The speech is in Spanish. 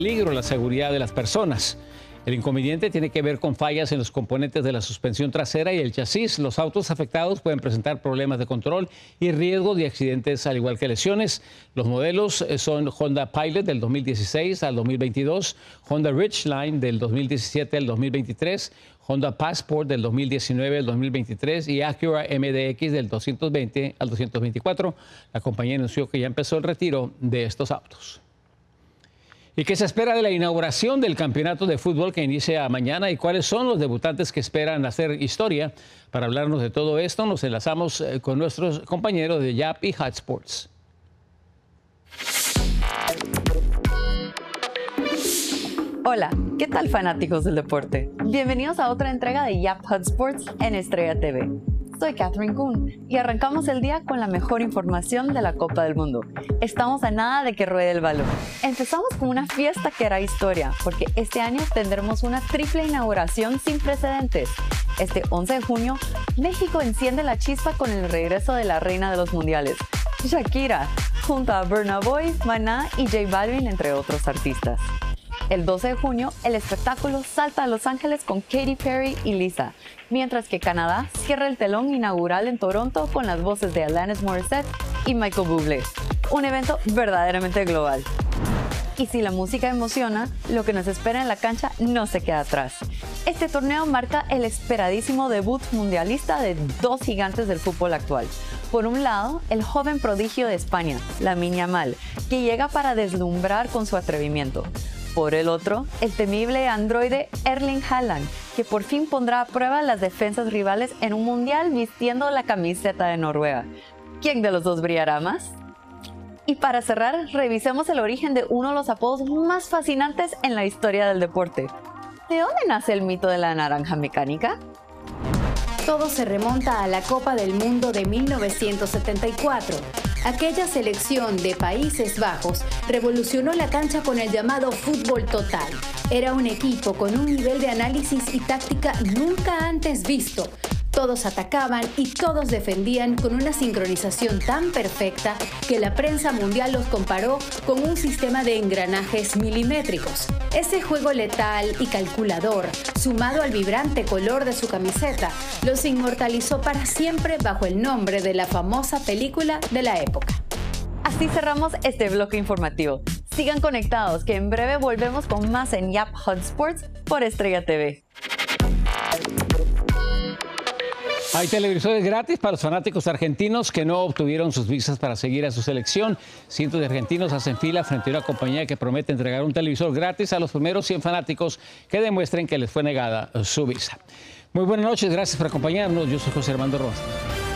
peligro la seguridad de las personas. El inconveniente tiene que ver con fallas en los componentes de la suspensión trasera y el chasis. Los autos afectados pueden presentar problemas de control y riesgo de accidentes, al igual que lesiones. Los modelos son Honda Pilot del 2016 al 2022, Honda Ridgeline del 2017 al 2023, Honda Passport del 2019 al 2023 y Acura MDX del 220 al 224. La compañía anunció que ya empezó el retiro de estos autos. ¿Y qué se espera de la inauguración del campeonato de fútbol que inicia mañana y cuáles son los debutantes que esperan hacer historia? Para hablarnos de todo esto, nos enlazamos con nuestros compañeros de Yap y Hot Sports. Hola, ¿qué tal fanáticos del deporte? Bienvenidos a otra entrega de Yap Hot Sports en Estrella TV. Soy Catherine Kuhn y arrancamos el día con la mejor información de la Copa del Mundo. Estamos a nada de que ruede el balón. Empezamos con una fiesta que hará historia, porque este año tendremos una triple inauguración sin precedentes. Este 11 de junio, México enciende la chispa con el regreso de la reina de los mundiales, Shakira, junto a Burna Boy, Maná y J Balvin, entre otros artistas. El 12 de junio, el espectáculo salta a Los Ángeles con Katy Perry y Lisa, mientras que Canadá cierra el telón inaugural en Toronto con las voces de Alanis Morissette y Michael Bublé. Un evento verdaderamente global. Y si la música emociona, lo que nos espera en la cancha no se queda atrás. Este torneo marca el esperadísimo debut mundialista de dos gigantes del fútbol actual. Por un lado, el joven prodigio de España, Lamine Yamal, que llega para deslumbrar con su atrevimiento. Por el otro, el temible androide Erling Haaland, que por fin pondrá a prueba las defensas rivales en un mundial vistiendo la camiseta de Noruega. ¿Quién de los dos brillará más? Y para cerrar, revisemos el origen de uno de los apodos más fascinantes en la historia del deporte. ¿De dónde nace el mito de la naranja mecánica? Todo se remonta a la Copa del Mundo de 1974. Aquella selección de Países Bajos revolucionó la cancha con el llamado fútbol total. Era un equipo con un nivel de análisis y táctica nunca antes visto. Todos atacaban y todos defendían con una sincronización tan perfecta que la prensa mundial los comparó con un sistema de engranajes milimétricos. Ese juego letal y calculador, sumado al vibrante color de su camiseta, los inmortalizó para siempre bajo el nombre de la famosa película de la época. Así cerramos este bloque informativo. Sigan conectados, que en breve volvemos con más en Yap Hot Sports por Estrella TV. Hay televisores gratis para los fanáticos argentinos que no obtuvieron sus visas para seguir a su selección. Cientos de argentinos hacen fila frente a una compañía que promete entregar un televisor gratis a los primeros 100 fanáticos que demuestren que les fue negada su visa. Muy buenas noches, gracias por acompañarnos. Yo soy José Armando Rojas.